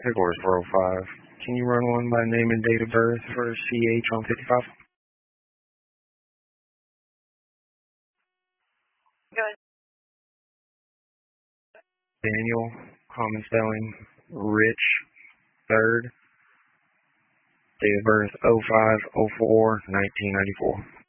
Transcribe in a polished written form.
Headquarters 405. Can you run one by name and date of birth for CH on 55? Good. Daniel, common spelling, Rich, 3rd, date of birth 05/04/1994.